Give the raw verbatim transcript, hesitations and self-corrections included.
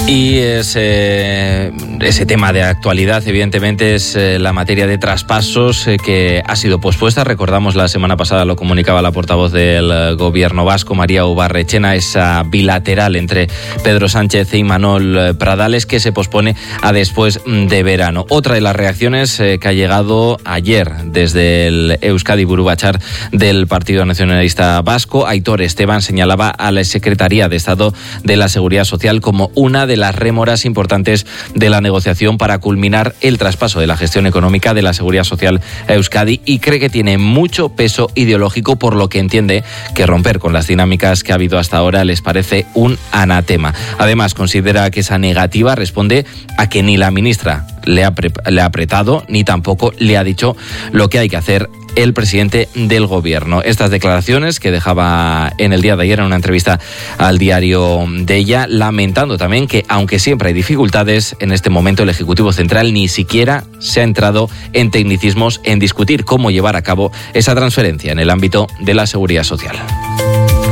Y ese, ese tema de actualidad, evidentemente, es la materia de traspasos que ha sido pospuesta. Recordamos, la semana pasada lo comunicaba la portavoz del gobierno vasco, María Ubarretxena, esa bilateral entre Pedro Sánchez e Imanol Pradales, que se pospone a después de verano. Otra de las reacciones que ha llegado ayer desde el Euskadi Buru Batzar del Partido Nacionalista Vasco, Aitor Esteban señalaba a la Secretaría de Estado de la Seguridad Social como una de las rémoras importantes de la negociación para culminar el traspaso de la gestión económica de la Seguridad Social a Euskadi, y cree que tiene mucho peso ideológico, por lo que entiende que romper con las dinámicas que ha habido hasta ahora les parece un anatema. Además, considera que esa negativa responde a que ni la ministra le ha, pre- le ha apretado ni tampoco le ha dicho lo que hay que hacer el presidente del gobierno. Estas declaraciones que dejaba en el día de ayer en una entrevista al diario de ella, lamentando también que, aunque siempre hay dificultades, en este momento el Ejecutivo Central ni siquiera se ha entrado en tecnicismos en discutir cómo llevar a cabo esa transferencia en el ámbito de la seguridad social.